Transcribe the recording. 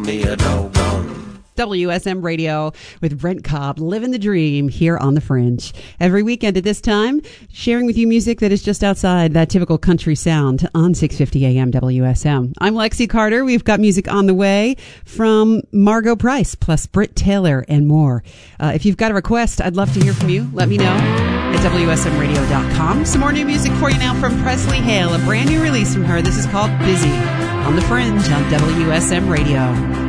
me a doggone. WSM Radio with Brent Cobb, living the dream here on The Fringe. Every weekend at this time, sharing with you music that is just outside that typical country sound on 650 AM WSM. I'm Lexi Carter. We've got music on the way from Margo Price, plus Britt Taylor and more. If you've got a request, I'd love to hear from you. Let me know at WSMRadio.com. Some more new music for you now from Presley Hale, a brand new release from her. This is called Busy on The Fringe on WSM Radio.